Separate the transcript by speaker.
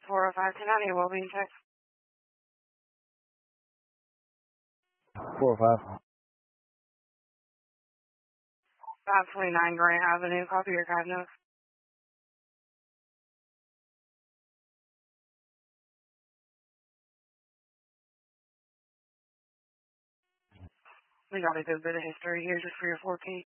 Speaker 1: 405 will be in touch.
Speaker 2: 405.
Speaker 1: 529 Grant Avenue. Copy your card notes. We got a good bit of history here just for your 14.